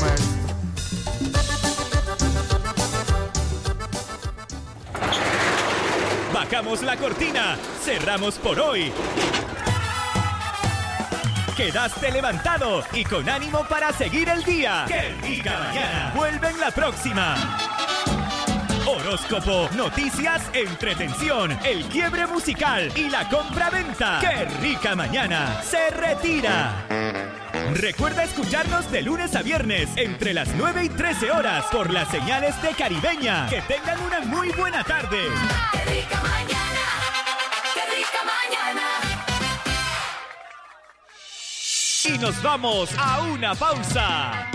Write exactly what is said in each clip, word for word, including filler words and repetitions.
maestro. Bajamos la cortina, cerramos por hoy. Quedaste levantado y con ánimo para seguir el día. ¡Qué rica mañana! Vuelve en la próxima. Horóscopo, noticias, entretención, el quiebre musical y la compra-venta. ¡Qué rica mañana! Se retira. Recuerda escucharnos de lunes a viernes entre las nueve y trece horas por las señales de Caribeña. Que tengan una muy buena tarde. ¡Qué rica mañana! ¡Qué rica mañana! Y nos vamos a una pausa.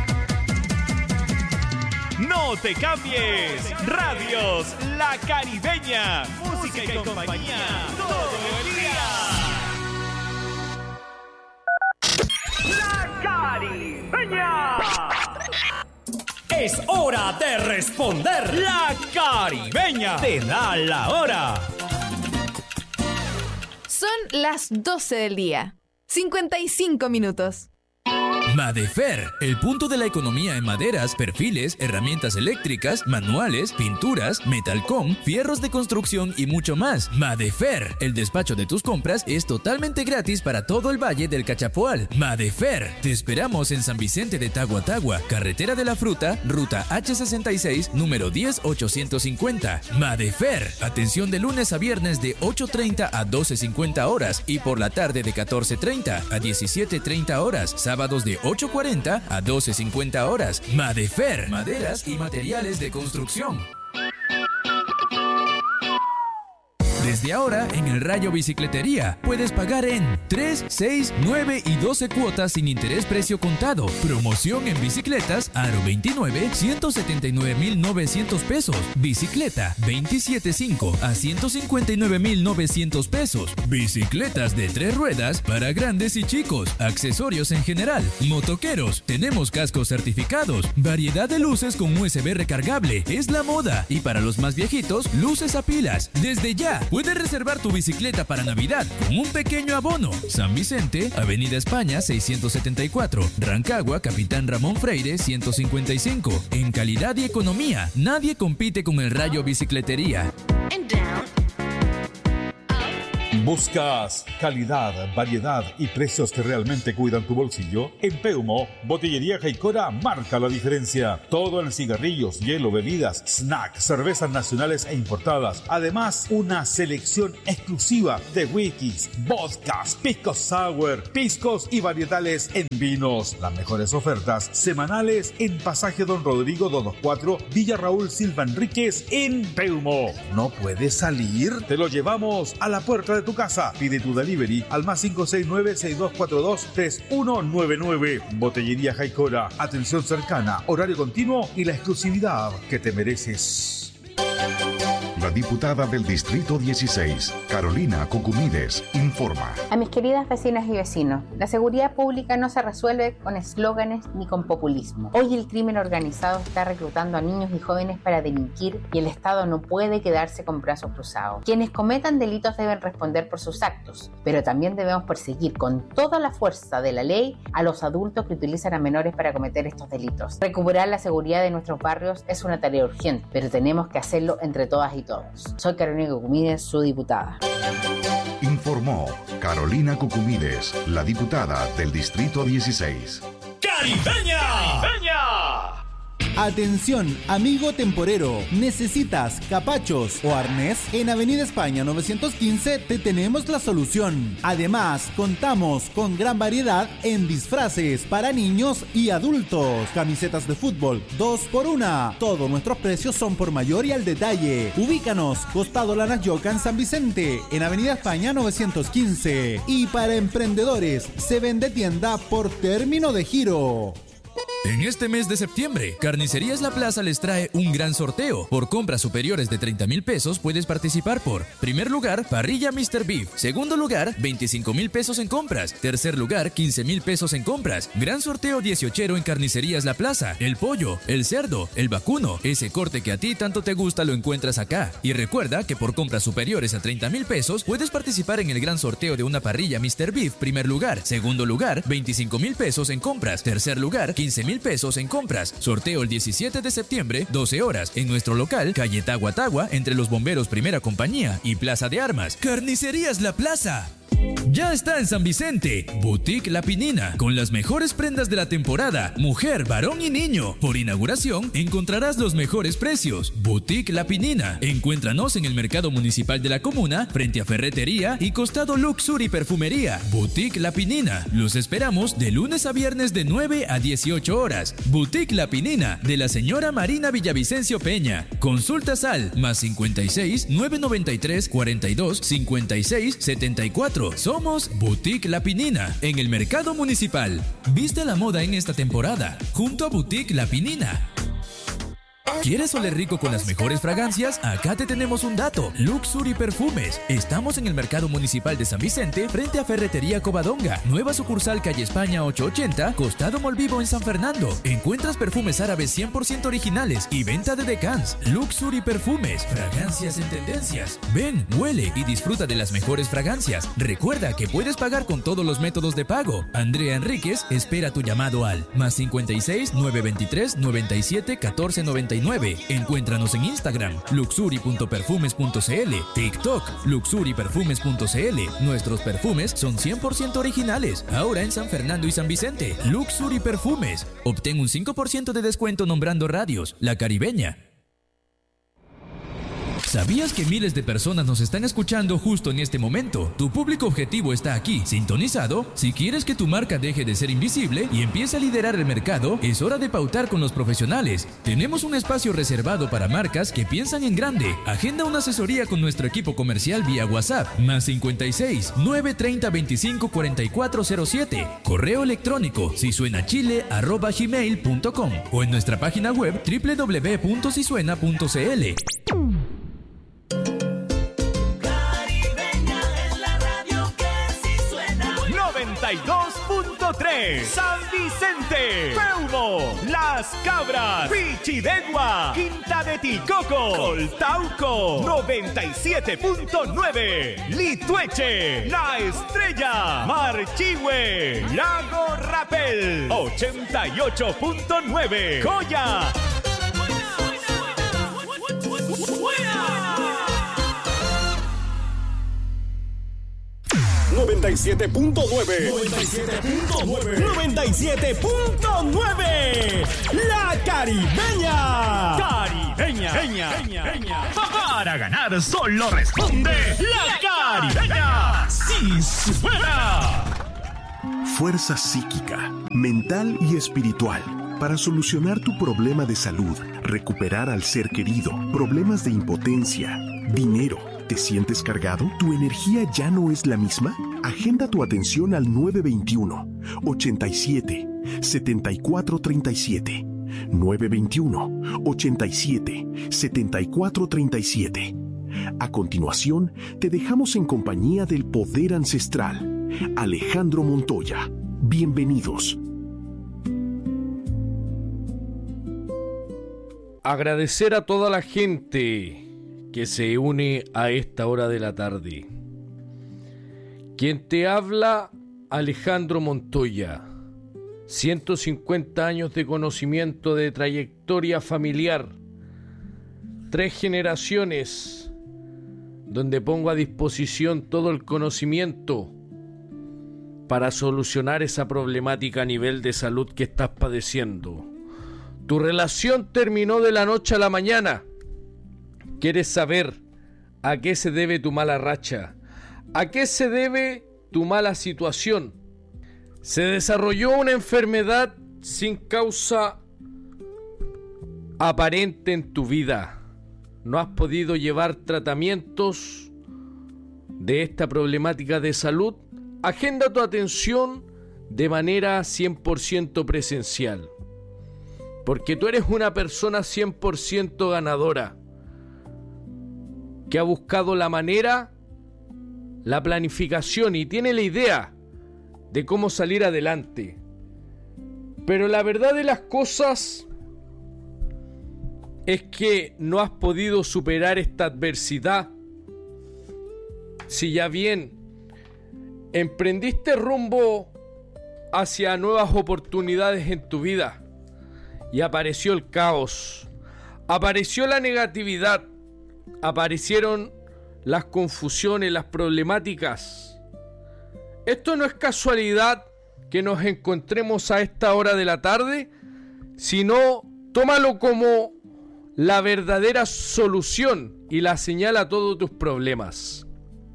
No te cambies. Radios La Caribeña. Música y compañía todo el día. La Caribeña. Es hora de responder. La Caribeña te da la hora. Son las doce del día. cincuenta y cinco minutos. Madefer, el punto de la economía en maderas, perfiles, herramientas eléctricas, manuales, pinturas, metalcom, fierros de construcción y mucho más. Madefer, el despacho de tus compras es totalmente gratis para todo el Valle del Cachapoal. Madefer, te esperamos en San Vicente de Taguatagua, Carretera de la Fruta, ruta hache sesenta y seis, número diez ochocientos cincuenta. Madefer, atención de lunes a viernes de ocho treinta a doce cincuenta horas y por la tarde de catorce treinta a diecisiete treinta horas, sábados de ocho cuarenta a doce cincuenta horas. Madefer, maderas y materiales de construcción. Desde ahora, en el Rayo Bicicletería, puedes pagar en tres, seis, nueve y doce cuotas sin interés precio contado. Promoción en bicicletas Aro veintinueve, ciento setenta y nueve mil novecientos pesos. Bicicleta veintisiete cinco a ciento cincuenta y nueve mil novecientos pesos. Bicicletas de tres ruedas para grandes y chicos. Accesorios en general. Motoqueros, tenemos cascos certificados. Variedad de luces con U S B recargable. Es la moda. Y para los más viejitos, luces a pilas. Desde ya, puedes reservar tu bicicleta para Navidad con un pequeño abono. San Vicente, Avenida España seiscientos setenta y cuatro. Rancagua, Capitán Ramón Freire ciento cincuenta y cinco. En calidad y economía, nadie compite con el Rayo Bicicletería. ¿Buscas calidad, variedad y precios que realmente cuidan tu bolsillo? En Peumo, Botillería Jaicora marca la diferencia. Todo en cigarrillos, hielo, bebidas, snacks, cervezas nacionales e importadas. Además, una selección exclusiva de whiskies, vodkas, piscos sour, piscos y varietales en vinos. Las mejores ofertas semanales en Pasaje Don Rodrigo doscientos veinticuatro, Villa Raúl Silva Enríquez en Peumo. ¿No puedes salir? Te lo llevamos a la puerta de tu casa. Pide tu delivery al más cinco seis nueve, seis dos cuatro dos, tres uno nueve nueve. Botillería Jaicora. Atención cercana, horario continuo y la exclusividad que te mereces. La diputada del Distrito dieciséis, Carolina Cucumides, informa. A mis queridas vecinas y vecinos, la seguridad pública no se resuelve con eslóganes ni con populismo. Hoy el crimen organizado está reclutando a niños y jóvenes para delinquir y el Estado no puede quedarse con brazos cruzados. Quienes cometan delitos deben responder por sus actos, pero también debemos perseguir con toda la fuerza de la ley a los adultos que utilizan a menores para cometer estos delitos. Recuperar la seguridad de nuestros barrios es una tarea urgente, pero tenemos que hacerlo entre todas y todos. Soy Carolina Cucumides, su diputada. Informó Carolina Cucumides, la diputada del Distrito dieciséis. ¡Caribeña! ¡Caribeña! Atención, amigo temporero, ¿necesitas capachos o arnés? En Avenida España novecientos quince te tenemos la solución. Además, contamos con gran variedad en disfraces para niños y adultos. Camisetas de fútbol, dos por una. Todos nuestros precios son por mayor y al detalle. Ubícanos, Costado Lanas Yoca en San Vicente, en Avenida España novecientos quince. Y para emprendedores, se vende tienda por término de giro. En este mes de septiembre, Carnicerías La Plaza les trae un gran sorteo. Por compras superiores de treinta mil pesos puedes participar por: primer lugar, parrilla míster Beef; segundo lugar, veinticinco mil pesos en compras; tercer lugar, quince mil pesos en compras. Gran sorteo dieciochero en Carnicerías La Plaza. El pollo, el cerdo, el vacuno, ese corte que a ti tanto te gusta lo encuentras acá. Y recuerda que por compras superiores a treinta mil pesos puedes participar en el gran sorteo de una parrilla míster Beef primer lugar; segundo lugar, veinticinco mil pesos en compras; tercer lugar, quince mil pesos en compras. Sorteo el diecisiete de septiembre, doce horas, en nuestro local, calle Tagua Tagua, entre los bomberos Primera Compañía y Plaza de Armas. Carnicerías La Plaza. Ya está en San Vicente, Boutique La Pinina, con las mejores prendas de la temporada, mujer, varón y niño. Por inauguración encontrarás los mejores precios. Boutique La Pinina. Encuéntranos en el Mercado Municipal de la Comuna, frente a Ferretería y costado Luxury Perfumería. Boutique La Pinina. Los esperamos de lunes a viernes de nueve a dieciocho horas. Boutique La Pinina, de la señora Marina Villavicencio Peña. Consultas al más cincuenta y seis, novecientos noventa y tres, cuarenta y dos, cincuenta y seis, setenta y cuatro. Somos Boutique La Pinina, en el Mercado Municipal. Viste la moda en esta temporada, junto a Boutique La Pinina. ¿Quieres oler rico con las mejores fragancias? Acá te tenemos un dato. Luxury Perfumes. Estamos en el Mercado Municipal de San Vicente, frente a Ferretería Covadonga. Nueva sucursal calle España ochocientos ochenta, costado Molvivo en San Fernando. Encuentras perfumes árabes cien por ciento originales y venta de decans. Luxury Perfumes. Fragancias en tendencias. Ven, huele y disfruta de las mejores fragancias. Recuerda que puedes pagar con todos los métodos de pago. Andrea Enríquez espera tu llamado al más cincuenta y seis, novecientos veintitrés, noventa y siete, catorce noventa y nueve. Encuéntranos en Instagram, luxury punto perfumes punto cl, TikTok, luxury perfumes punto cl. Nuestros perfumes son cien por ciento originales, ahora en San Fernando y San Vicente. Luxury Perfumes. Obtén un cinco por ciento de descuento nombrando radios La Caribeña. ¿Sabías que miles de personas nos están escuchando justo en este momento? Tu público objetivo está aquí, sintonizado. Si quieres que tu marca deje de ser invisible y empiece a liderar el mercado, es hora de pautar con los profesionales. Tenemos un espacio reservado para marcas que piensan en grande. Agenda una asesoría con nuestro equipo comercial vía WhatsApp, más cincuenta y seis, novecientos treinta, veinticinco, cuarenta y cuatro cero siete. Correo electrónico, sisuenachile arroba gmail punto com o en nuestra página web doble u doble u doble u punto sisuena punto cl. noventa y dos punto tres San Vicente, Peumo, Las Cabras, Pichidegua, Quinta de Ticoco, Coltauco, noventa y siete punto nueve Litueche, La Estrella, Marchihue, Lago Rapel, ochenta y ocho punto nueve Joya. noventa y siete punto nueve noventa y siete punto nueve noventa y siete punto nueve La Caribeña. Caribeña. Peña, Peña, Peña. Para ganar solo responde La Caribeña. ¡Sí suena! Fuerza psíquica, mental y espiritual para solucionar tu problema de salud, recuperar al ser querido, problemas de impotencia, dinero. ¿Te sientes cargado? ¿Tu energía ya no es la misma? Agenda tu atención al nueve veintiuno, ochenta y siete, setenta y cuatro treinta y siete. nueve veintiuno, ochenta y siete, setenta y cuatro treinta y siete. A continuación, te dejamos en compañía del poder ancestral, Alejandro Montoya. Bienvenidos. Agradecer a toda la gente que se une a esta hora de la tarde. Quien te habla, Alejandro Montoya. ciento cincuenta años de conocimiento, de trayectoria familiar. Tres generaciones donde pongo a disposición todo el conocimiento para solucionar esa problemática a nivel de salud que estás padeciendo. Tu relación terminó de la noche a la mañana. ¿Quieres saber a qué se debe tu mala racha? ¿A qué se debe tu mala situación? Se desarrolló una enfermedad sin causa aparente en tu vida. No has podido llevar tratamientos de esta problemática de salud. Agenda tu atención de manera cien por ciento presencial. Porque tú eres una persona cien por ciento ganadora, que ha buscado la manera, la planificación y tiene la idea de cómo salir adelante. Pero la verdad de las cosas es que no has podido superar esta adversidad. Si ya bien emprendiste rumbo hacia nuevas oportunidades en tu vida, y apareció el caos, apareció la negatividad, aparecieron las confusiones, las problemáticas. Esto no es casualidad que nos encontremos a esta hora de la tarde, sino tómalo como la verdadera solución y la señal a todos tus problemas.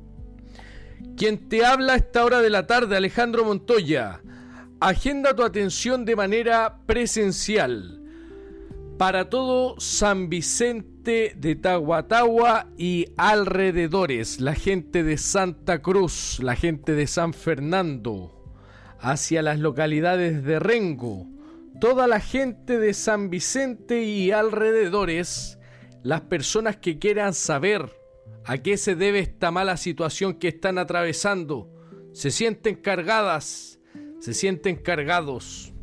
Quien te habla a esta hora de la tarde, Alejandro Montoya. Agenda tu atención de manera presencial para todo San Vicente de Tahuatahua y alrededores, la gente de Santa Cruz, la gente de San Fernando, hacia las localidades de Rengo, toda la gente de San Vicente y alrededores, las personas que quieran saber a qué se debe esta mala situación que están atravesando, se sienten cargadas, se sienten cargados.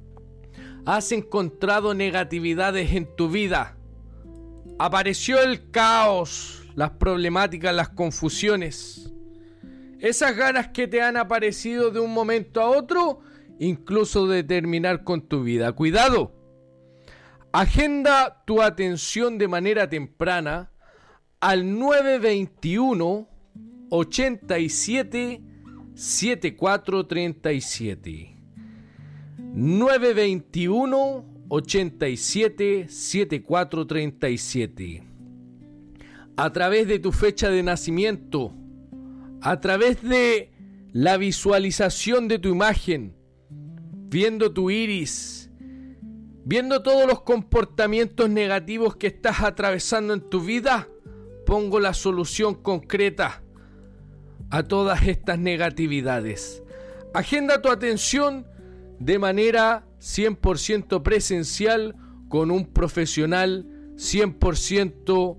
Has encontrado negatividades en tu vida. Apareció el caos, las problemáticas, las confusiones. Esas ganas que te han aparecido de un momento a otro, incluso de terminar con tu vida. Cuidado. Agenda tu atención de manera temprana al nueve veintiuno, ochenta y siete, setenta y cuatro treinta y siete. nueve veintiuno, ochenta y siete, setenta y cuatro treinta y siete. A través de tu fecha de nacimiento, a través de la visualización de tu imagen, viendo tu iris, viendo todos los comportamientos negativos que estás atravesando en tu vida, pongo la solución concreta a todas estas negatividades. Agenda tu atención de manera cien por ciento presencial con un profesional cien por ciento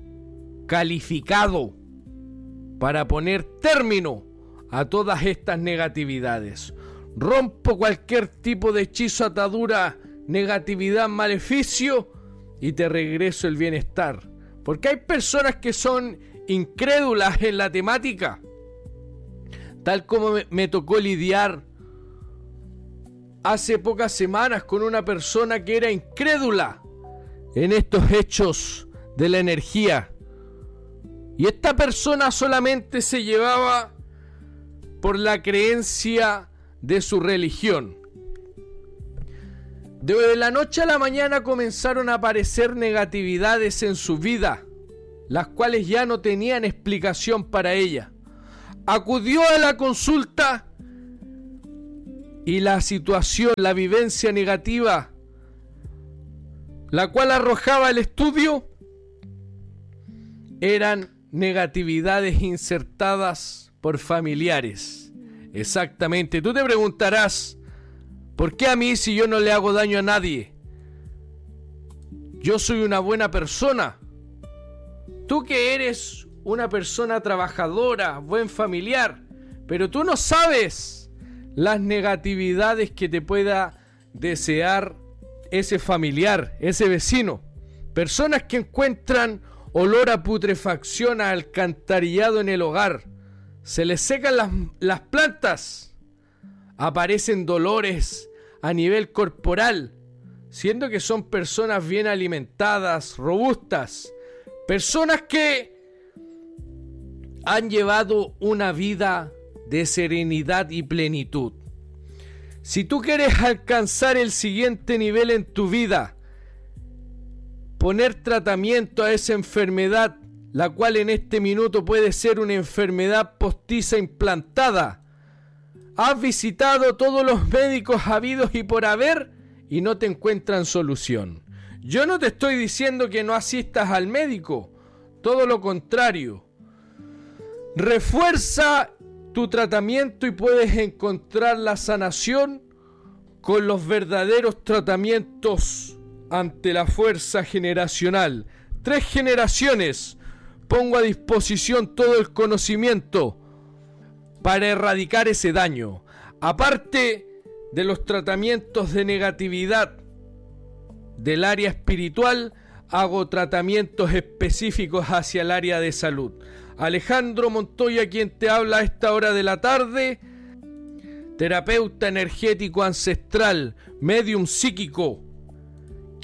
calificado para poner término a todas estas negatividades. Rompo cualquier tipo de hechizo, atadura, negatividad, maleficio y te regreso el bienestar. Porque hay personas que son incrédulas en la temática. Tal como me, me tocó lidiar hace pocas semanas con una persona que era incrédula en estos hechos de la energía. Y esta persona solamente se llevaba por la creencia de su religión. De la noche a la mañana comenzaron a aparecer negatividades en su vida, las cuales ya no tenían explicación para ella. Acudió a la consulta y la situación, la vivencia negativa, la cual arrojaba el estudio, eran negatividades insertadas por familiares. Exactamente. Tú te preguntarás, ¿por qué a mí si yo no le hago daño a nadie? Yo soy una buena persona. Tú que eres una persona trabajadora, buen familiar, pero tú no sabes las negatividades que te pueda desear ese familiar, ese vecino. Personas que encuentran olor a putrefacción, a alcantarillado en el hogar. Se les secan las, las plantas. Aparecen dolores a nivel corporal, siendo que son personas bien alimentadas, robustas. Personas que han llevado una vida de serenidad y plenitud. Si tú quieres alcanzar el siguiente nivel en tu vida, poner tratamiento a esa enfermedad, la cual en este minuto puede ser una enfermedad postiza implantada. Has visitado todos los médicos habidos y por haber y no te encuentran solución. Yo no te estoy diciendo que no asistas al médico, todo lo contrario. Refuerza tu tratamiento y puedes encontrar la sanación con los verdaderos tratamientos ante la fuerza generacional. Tres generaciones. Pongo a disposición todo el conocimiento para erradicar ese daño. Aparte de los tratamientos de negatividad del área espiritual, hago tratamientos específicos hacia el área de salud. Alejandro Montoya, quien te habla a esta hora de la tarde, terapeuta energético ancestral, medium psíquico,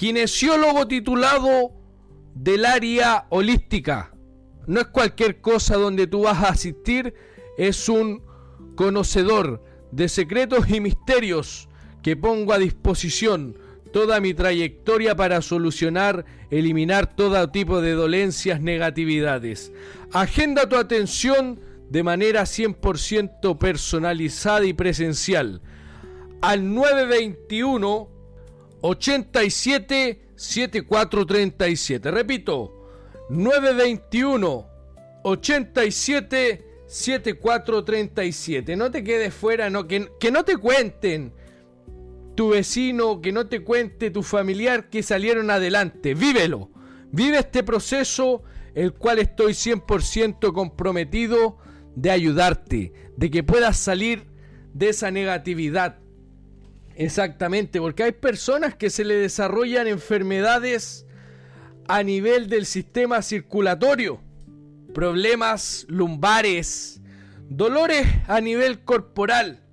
kinesiólogo titulado del área holística. No es cualquier cosa donde tú vas a asistir, es un conocedor de secretos y misterios que pongo a disposición toda mi trayectoria para solucionar, eliminar todo tipo de dolencias, negatividades. Agenda tu atención de manera cien por ciento personalizada y presencial al nueve veintiuno, ochenta y siete, setenta y cuatro treinta y siete. Repito, nueve veintiuno, ochenta y siete, setenta y cuatro treinta y siete. No te quedes fuera, no, que, que no te cuenten tu vecino, que no te cuente tu familiar que salieron adelante. Vívelo, vive este proceso, el cual estoy cien por ciento comprometido de ayudarte, de que puedas salir de esa negatividad. Exactamente, porque hay personas que se le desarrollan enfermedades a nivel del sistema circulatorio, problemas lumbares, dolores a nivel corporal,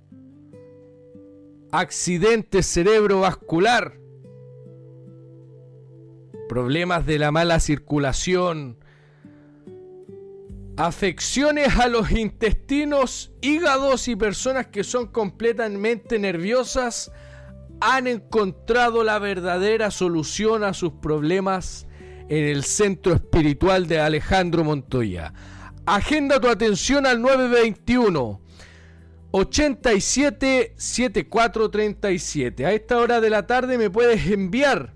accidentes cerebrovascular, problemas de la mala circulación, afecciones a los intestinos, hígados, y personas que son completamente nerviosas han encontrado la verdadera solución a sus problemas en el centro espiritual de Alejandro Montoya. Agenda tu atención al nueve veintiuno, ochenta y siete, setenta y cuatro treinta y siete. A esta hora de la tarde me puedes enviar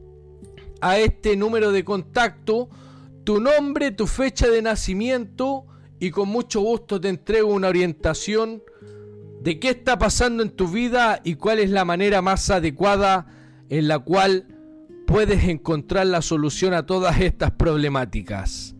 a este número de contacto tu nombre, tu fecha de nacimiento, y con mucho gusto te entrego una orientación de qué está pasando en tu vida y cuál es la manera más adecuada en la cual puedes encontrar la solución a todas estas problemáticas.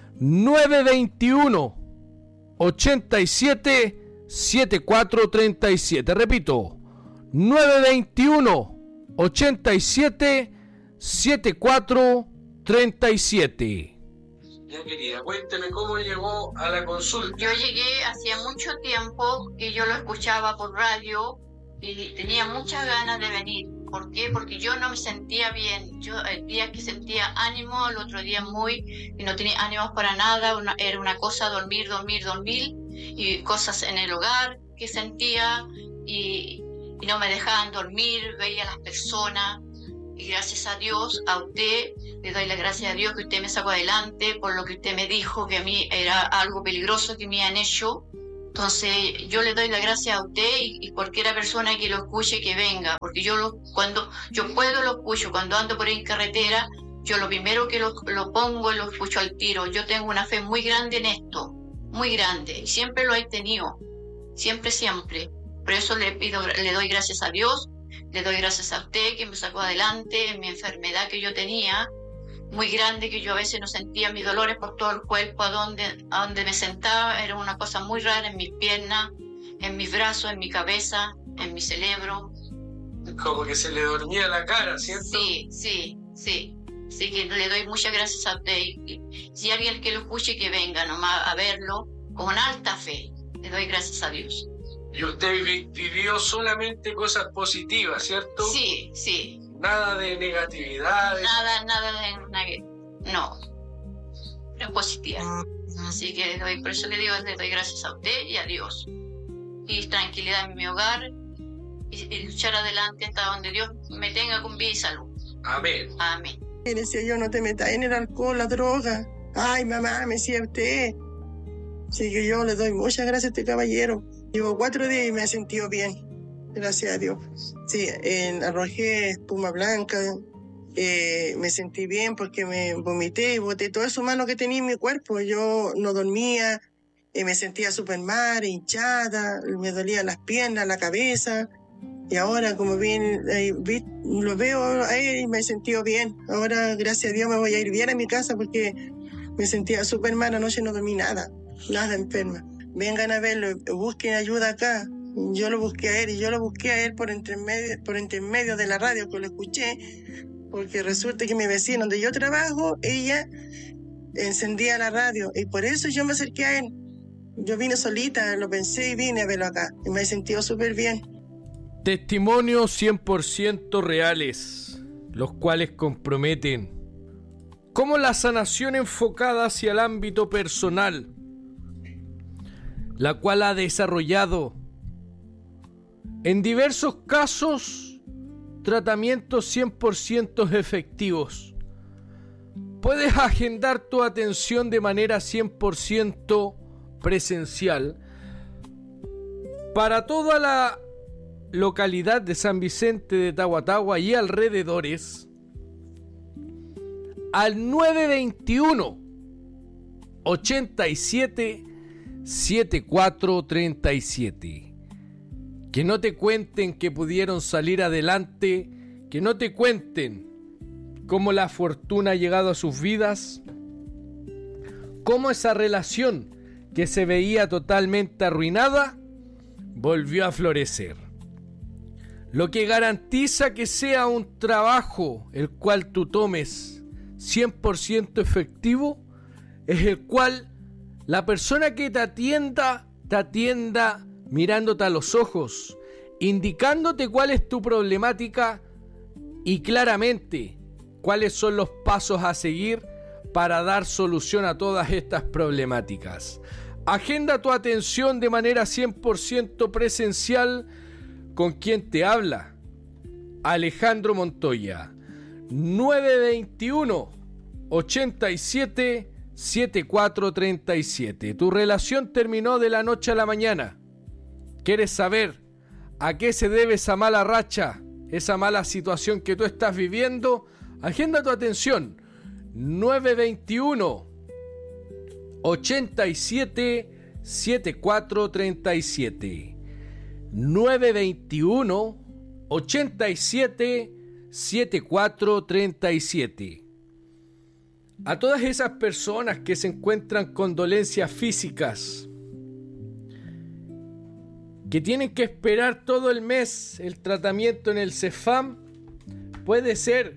nueve veintiuno, ochenta y siete, setenta y cuatro treinta y siete. Repito, nueve veintiuno, ochenta y siete, setenta y cuatro treinta y siete. Ya, querida, cuénteme cómo llegó a la consulta. Yo llegué hacía mucho tiempo que yo lo escuchaba por radio y tenía muchas ganas de venir. ¿Por qué? Porque yo no me sentía bien. Yo el día que sentía ánimo, el otro día muy, y no tenía ánimos para nada. Una, era una cosa dormir, dormir, dormir, y cosas en el hogar que sentía y, y no me dejaban dormir. Veía a las personas. Y gracias a Dios, a usted, le doy las gracias a Dios que usted me sacó adelante por lo que usted me dijo, que a mí era algo peligroso que me han hecho. Entonces, yo le doy las gracias a usted y, y cualquier persona que lo escuche, que venga. Porque yo lo, cuando yo puedo lo escucho, cuando ando por ahí en carretera, yo lo primero que lo, lo pongo y lo escucho al tiro. Yo tengo una fe muy grande en esto, muy grande. Y siempre lo he tenido, siempre, siempre. Por eso le pido, le doy gracias a Dios. Le doy gracias a usted que me sacó adelante en mi enfermedad que yo tenía, muy grande, que yo a veces no sentía mis dolores por todo el cuerpo, a donde, a donde me sentaba, era una cosa muy rara en mis piernas, en mis brazos, en mi cabeza, en mi cerebro. Como que se le dormía la cara, ¿cierto? Sí, sí, sí. Así que le doy muchas gracias a usted. Y si alguien que lo escuche, que venga nomás a verlo con alta fe. Le doy gracias a Dios. Y usted vi- vivió solamente cosas positivas, ¿cierto? Sí, sí. Nada de negatividades. Nada, nada de nada. No. Pero positiva. Así que le doy, por eso le digo, le doy gracias a usted y a Dios. Y tranquilidad en mi hogar. Y, y luchar adelante hasta donde Dios me tenga con vida y salud. Amén. Amén. Y decía yo, no te metas en el alcohol, la droga. Ay, mamá, me decía usted. Así que yo le doy muchas gracias a este caballero. Llevo cuatro días y me he sentido bien, gracias a Dios. Sí, eh, arrojé espuma blanca, eh, me sentí bien porque me vomité y boté todo eso malo que tenía en mi cuerpo. Yo no dormía, eh, me sentía súper mal, hinchada, me dolían las piernas, la cabeza. Y ahora, como bien, eh, vi, lo veo a él y me he sentido bien. Ahora, gracias a Dios, me voy a ir bien a mi casa porque me sentía súper mal. Anoche no dormí nada, nada enferma. Vengan a verlo, busquen ayuda acá. Yo lo busqué a él y yo lo busqué a él por intermedio, por intermedio de la radio que lo escuché, porque resulta que mi vecino donde yo trabajo, ella encendía la radio y por eso yo me acerqué a él. Yo vine solita, lo pensé y vine a verlo acá y me he sentido súper bien. Testimonios cien por ciento reales los cuales comprometen, como la sanación enfocada hacia el ámbito personal, la cual ha desarrollado en diversos casos tratamientos cien por ciento efectivos. Puedes agendar tu atención de manera cien por ciento presencial para toda la localidad de San Vicente de Tahuatahua y alrededores al nueve veintiuno, ochenta y siete, setenta y cuatro treinta y siete. Que no te cuenten que pudieron salir adelante, que no te cuenten cómo la fortuna ha llegado a sus vidas, cómo esa relación que se veía totalmente arruinada volvió a florecer. Lo que garantiza que sea un trabajo el cual tú tomes cien por ciento efectivo es el cual la persona que te atienda, te atienda mirándote a los ojos, indicándote cuál es tu problemática y claramente cuáles son los pasos a seguir para dar solución a todas estas problemáticas. Agenda tu atención de manera cien por ciento presencial con quien te habla, Alejandro Montoya, nueve veintiuno, ochenta y siete, setenta y cuatro treinta y siete. Tu relación terminó de la noche a la mañana. ¿Quieres saber a qué se debe esa mala racha, esa mala situación que tú estás viviendo? Agenda tu atención, nueve veintiuno, ochenta y siete, setenta y cuatro treinta y siete. nueve veintiuno, ochenta y siete, setenta y cuatro treinta y siete. A todas esas personas que se encuentran con dolencias físicas, que tienen que esperar todo el mes el tratamiento en el Cefam, puede ser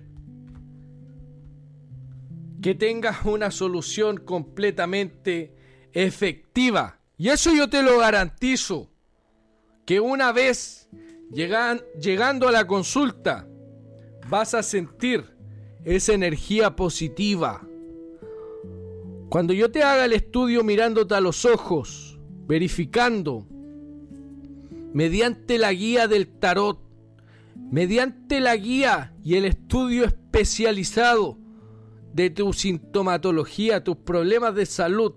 que tengas una solución completamente efectiva. Y eso yo te lo garantizo, que una vez llegan, llegando a la consulta, vas a sentir esa energía positiva. Cuando yo te haga el estudio mirándote a los ojos, verificando, mediante la guía del tarot, mediante la guía y el estudio especializado de tu sintomatología, tus problemas de salud,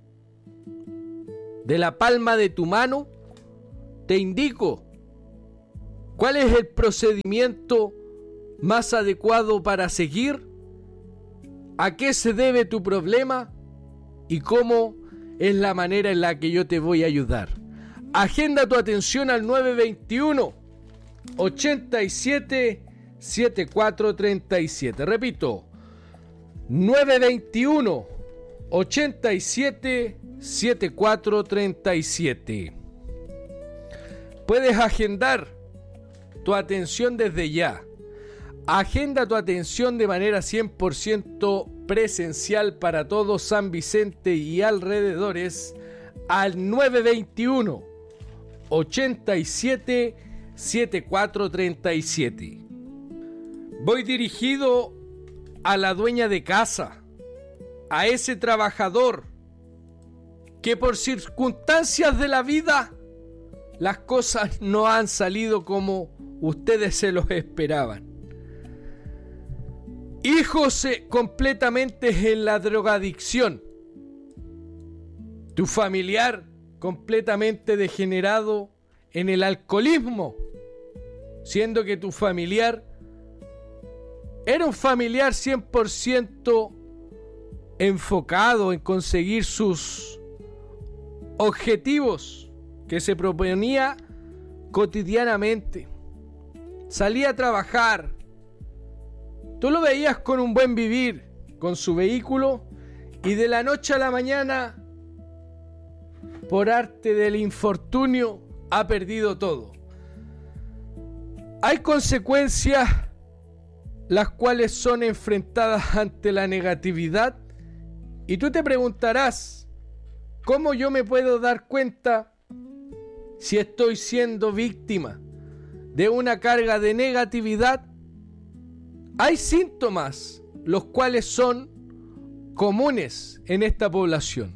de la palma de tu mano, te indico cuál es el procedimiento más adecuado para seguir, a qué se debe tu problema y cómo es la manera en la que yo te voy a ayudar. Agenda tu atención al nueve veintiuno, ochenta y siete, setenta y cuatro treinta y siete. Repito, nueve veintiuno, ochenta y siete, setenta y cuatro treinta y siete. Puedes agendar tu atención desde ya. Agenda tu atención de manera cien por ciento presencial para todo San Vicente y alrededores al nueve veintiuno, ochenta y siete, setenta y cuatro treinta y siete. Voy dirigido a la dueña de casa, a ese trabajador que por circunstancias de la vida las cosas no han salido como ustedes se los esperaban. Hijos completamente en la drogadicción. Tu familiar completamente degenerado en el alcoholismo, siendo que tu familiar era un familiar cien por ciento enfocado en conseguir sus objetivos que se proponía cotidianamente. Salía a trabajar. Tú lo veías con un buen vivir, con su vehículo, y de la noche a la mañana, por arte del infortunio, ha perdido todo. Hay consecuencias las cuales son enfrentadas ante la negatividad, y tú te preguntarás, ¿cómo yo me puedo dar cuenta si estoy siendo víctima de una carga de negatividad? hay síntomas los cuales son comunes en esta población.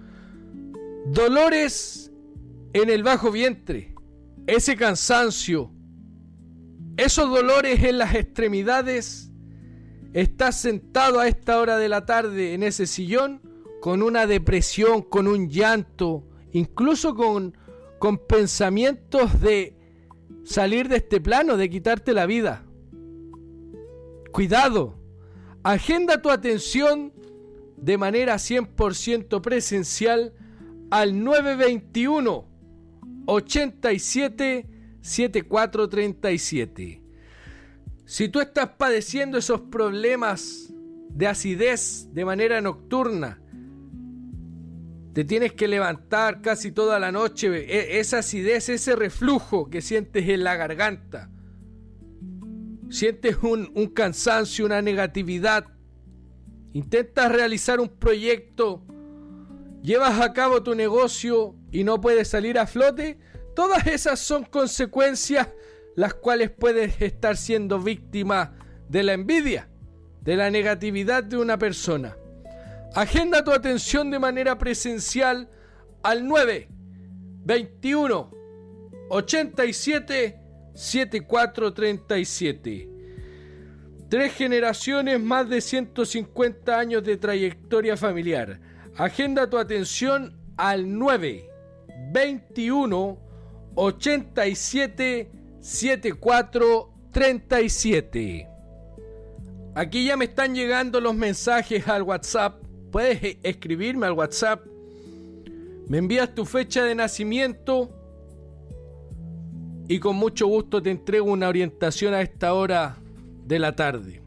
Dolores en el bajo vientre, ese cansancio, esos dolores en las extremidades. Estás sentado a esta hora de la tarde en ese sillón con una depresión, con un llanto, incluso con, con pensamientos de salir de este plano, de quitarte la vida. Cuidado, agenda tu atención de manera cien por ciento presencial al nueve veintiuno, ochenta y siete, setenta y cuatro treinta y siete. Si tú estás padeciendo esos problemas de acidez de manera nocturna, te tienes que levantar casi toda la noche, esa acidez, ese reflujo que sientes en la garganta, sientes un, un cansancio, una negatividad, intentas realizar un proyecto, llevas a cabo tu negocio y no puedes salir a flote, todas esas son consecuencias las cuales puedes estar siendo víctima de la envidia, de la negatividad de una persona. Agenda tu atención de manera presencial al nueve veintiuno, ochenta y siete, setenta y cuatro treinta y siete. Tres generaciones, más de ciento cincuenta años de trayectoria familiar. Agenda tu atención al nueve veintiuno, ochenta y siete, setenta y cuatro treinta y siete. Aquí ya me están llegando los mensajes al WhatsApp. Puedes escribirme al WhatsApp. Me envías tu fecha de nacimiento y con mucho gusto te entrego una orientación a esta hora de la tarde.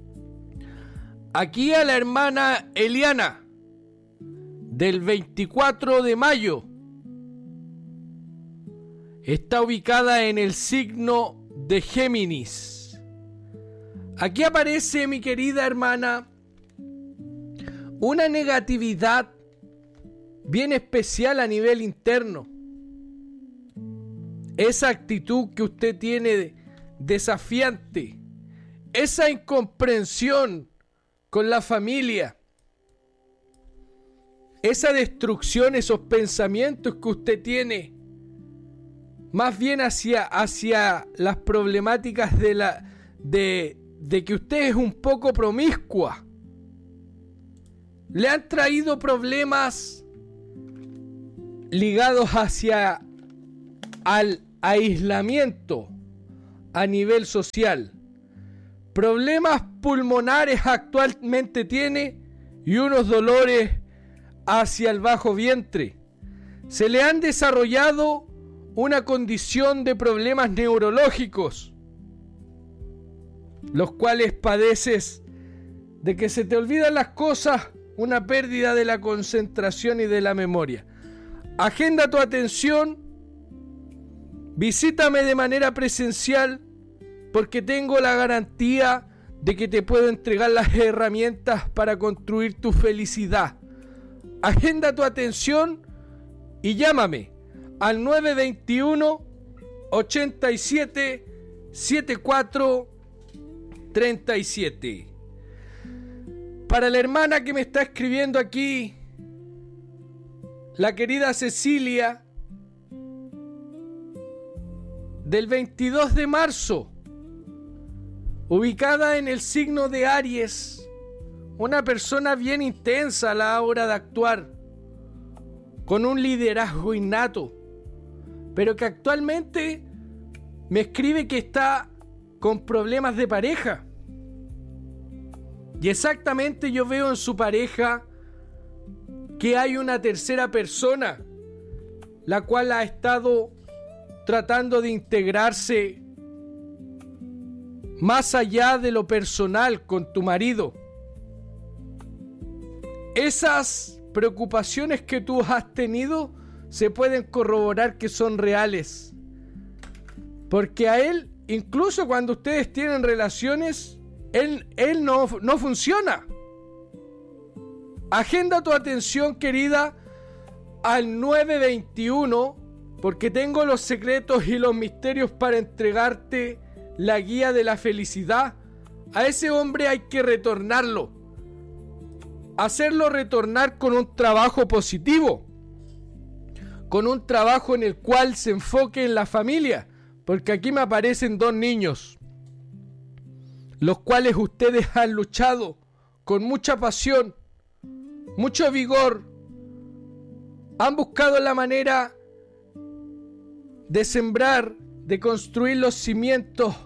Aquí a la hermana Eliana, del veinticuatro de mayo. Está ubicada en el signo de Géminis. Aquí aparece, mi querida hermana, una negatividad bien especial a nivel interno. Esa actitud que usted tiene desafiante, esa incomprensión con la familia, esa destrucción, esos pensamientos que usted tiene, más bien hacia, hacia las problemáticas de, la, de, de que usted es un poco promiscua, le han traído problemas ligados hacia al aislamiento a nivel social. Problemas pulmonares actualmente tiene y unos dolores hacia el bajo vientre. Se le han desarrollado una condición de problemas neurológicos, los cuales padeces de que se te olvidan las cosas, una pérdida de la concentración y de la memoria. Agenda tu atención, visítame de manera presencial, porque tengo la garantía de que te puedo entregar las herramientas para construir tu felicidad. Agenda tu atención y llámame al nueve veintiuno, ochenta y siete, setenta y cuatro treinta y siete. Para la hermana que me está escribiendo aquí, la querida Cecilia, del veintidós de marzo, ubicada en el signo de Aries, una persona bien intensa a la hora de actuar, con un liderazgo innato, pero que actualmente me escribe que está con problemas de pareja. Y exactamente yo veo en su pareja que hay una tercera persona, la cual ha estado tratando de integrarse más allá de lo personal con tu marido. Esas preocupaciones que tú has tenido se pueden corroborar que son reales, porque a él, incluso cuando ustedes tienen relaciones, él, él no, no funciona. Agenda tu atención, querida, al nueve veintiuno, porque tengo los secretos y los misterios para entregarte la guía de la felicidad A ese hombre hay que retornarlo. Hacerlo retornar con un trabajo positivo. Con un trabajo en el cual se enfoque en la familia. Porque aquí me aparecen dos niños, los cuales ustedes han luchado con mucha pasión, mucho vigor. Han buscado la manera de sembrar, de construir los cimientos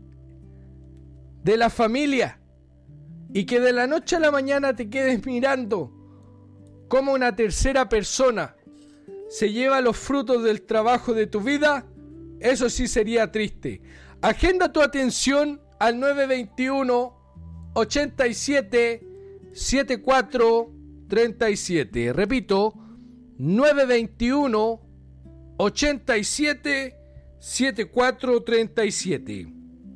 de la familia, y que de la noche a la mañana te quedes mirando cómo una tercera persona se lleva los frutos del trabajo de tu vida. Eso sí sería triste. Agenda tu atención al nueve veintiuno, ochenta y siete, setenta y cuatro treinta y siete. Repito, nueve veintiuno, ochenta y siete, setenta y cuatro treinta y siete.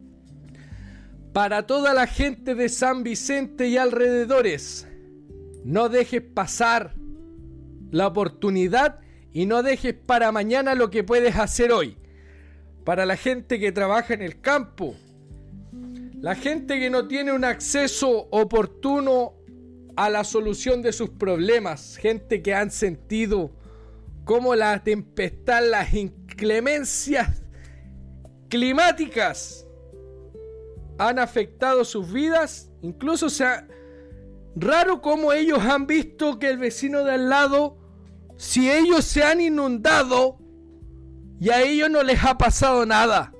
Para toda la gente de San Vicente y alrededores, no dejes pasar la oportunidad y no dejes para mañana lo que puedes hacer hoy. Para la gente que trabaja en el campo, la gente que no tiene un acceso oportuno a la solución de sus problemas, gente que han sentido cómo la tempestad, las inclemencias climáticas han afectado sus vidas. Incluso, o sea, raro cómo ellos han visto que el vecino de al lado, si ellos se han inundado y a ellos no les ha pasado nada.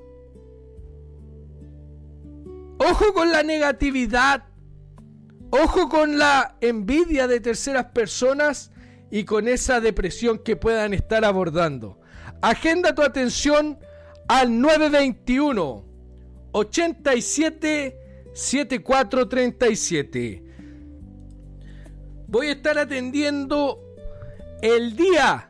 Ojo con la negatividad, ojo con la envidia de terceras personas y con esa depresión que puedan estar abordando. Agenda tu atención al nueve veintiuno, ochenta y siete, setenta y cuatro treinta y siete. Voy a estar atendiendo el día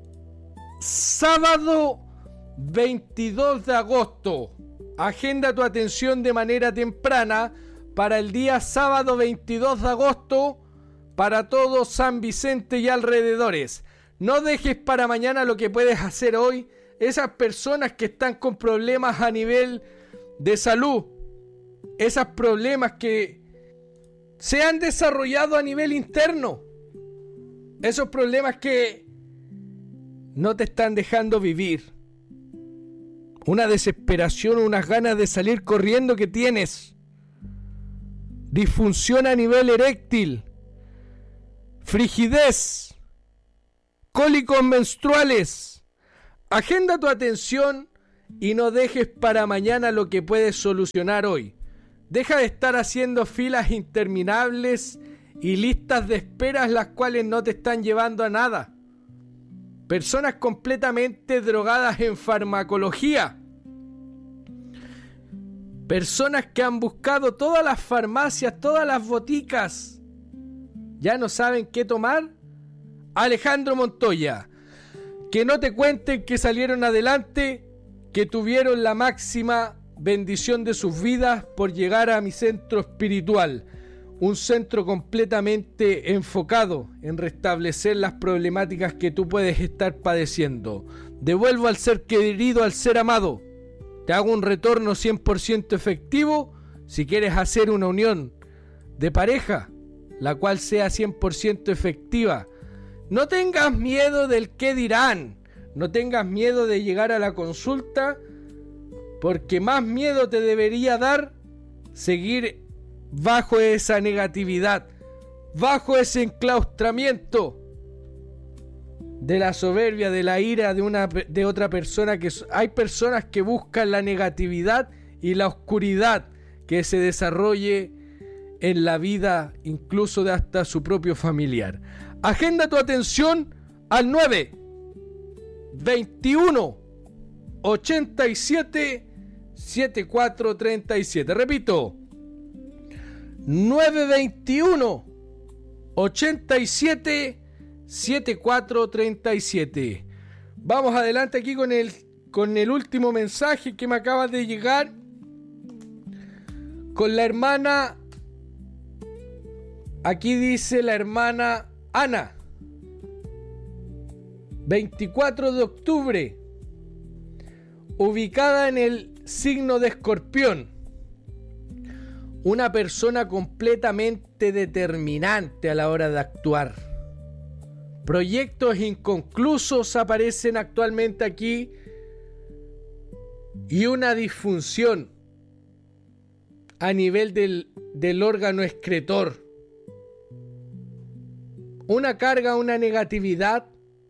sábado veintidós de agosto. Agenda tu atención de manera temprana para el día sábado veintidós de agosto para todo San Vicente y alrededores. No dejes para mañana lo que puedes hacer hoy. Esas personas que están con problemas a nivel de salud, esos problemas que se han desarrollado a nivel interno, esos problemas que no te están dejando vivir, una desesperación, unas ganas de salir corriendo que tienes, disfunción a nivel eréctil, frigidez, cólicos menstruales. Agenda tu atención y no dejes para mañana lo que puedes solucionar hoy. Deja de estar haciendo filas interminables y listas de esperas las cuales no te están llevando a nada. Personas completamente drogadas en farmacología. Personas que han buscado todas las farmacias, todas las boticas. ¿Ya no saben qué tomar? Alejandro Montoya. Que no te cuenten que salieron adelante, que tuvieron la máxima bendición de sus vidas por llegar a mi centro espiritual. Un centro completamente enfocado en restablecer las problemáticas que tú puedes estar padeciendo. Devuelvo al ser querido, al ser amado. Te hago un retorno cien por ciento efectivo si quieres hacer una unión de pareja, la cual sea cien por ciento efectiva. No tengas miedo del qué dirán. No tengas miedo de llegar a la consulta, porque más miedo te debería dar seguir bajo esa negatividad, bajo ese enclaustramiento de la soberbia, de la ira de una de otra persona. Que hay personas que buscan la negatividad y la oscuridad que se desarrolle en la vida, incluso de hasta su propio familiar. Agenda tu atención al nueve veintiuno, ochenta y siete, setenta y cuatro treinta y siete. Repito, nueve veintiuno, ochenta y siete, setenta y cuatro treinta y siete. Vamos adelante aquí con el, con el último mensaje que me acaba de llegar. Con la hermana, aquí dice la hermana Ana, veinticuatro de octubre, ubicada en el signo de Escorpión. una persona completamente determinante a la hora de actuar. Proyectos inconclusos aparecen actualmente aquí y una disfunción a nivel del, del órgano excretor. Una carga, una negatividad,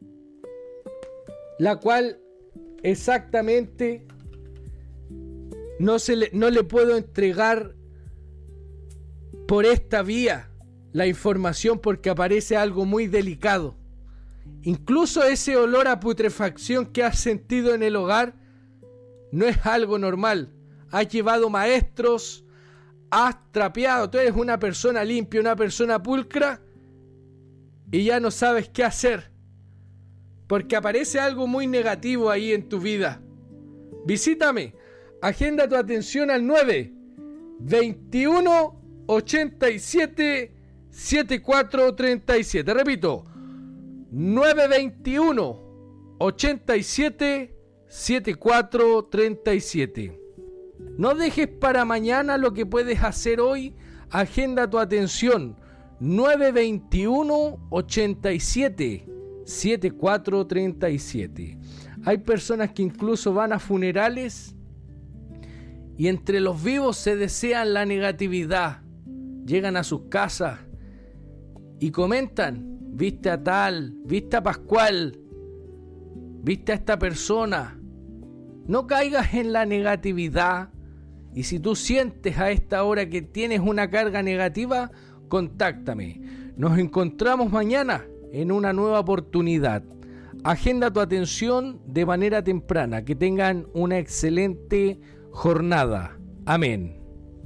la cual exactamente no, se le, no le puedo entregar por esta vía la información porque aparece algo muy delicado. Incluso ese olor a putrefacción que has sentido en el hogar no es algo normal. Has llevado maestros, has trapeado, tú eres una persona limpia, una persona pulcra y ya no sabes qué hacer porque aparece algo muy negativo ahí en tu vida. Visítame, agenda tu atención al nueve veintiuno ochenta y siete setenta y cuatro treinta y siete. Repito, nueve veintiuno ochenta y siete setenta y cuatro treinta y siete. No dejes para mañana lo que puedes hacer hoy. Agenda tu atención. nueve veintiuno ochenta y siete setenta y cuatro treinta y siete. Hay personas que incluso van a funerales y entre los vivos se desean la negatividad. Llegan a sus casas y comentan: viste a tal, viste a Pascual, viste a esta persona. No caigas en la negatividad. Y si tú sientes a esta hora que tienes una carga negativa, contáctame. Nos encontramos mañana en una nueva oportunidad. Agenda tu atención de manera temprana. Que tengan una excelente jornada. Amén.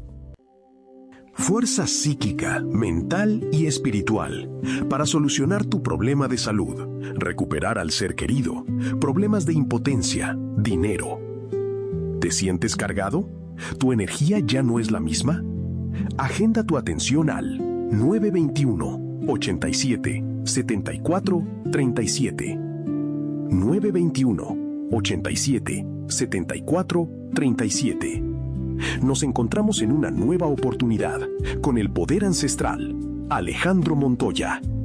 Fuerza psíquica, mental y espiritual para solucionar tu problema de salud, recuperar al ser querido, problemas de impotencia, dinero. ¿Te sientes cargado? ¿Tu energía ya no es la misma? Agenda tu atención al nueve veintiuno ochenta y siete setenta y cuatro treinta y siete. nueve veintiuno ochenta y siete setenta y cuatro treinta y siete. Nos encontramos en una nueva oportunidad con el poder ancestral Alejandro Montoya.